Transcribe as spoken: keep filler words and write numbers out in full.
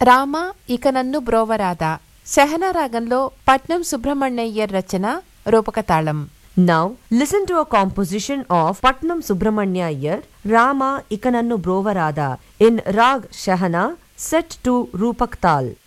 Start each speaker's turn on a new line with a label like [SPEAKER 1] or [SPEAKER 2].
[SPEAKER 1] రామ ఇక నన్ను బ్రోవరాదా శహనా రాగంలో పట్నం సుబ్రహ్మణ్యయ్యర్ రచన రూపకతాళం.
[SPEAKER 2] Now listen to a composition of Patnam Subramanya Iyer, Rama Ikanannu Brovarada in Rag Shahana set to Rupak Tal.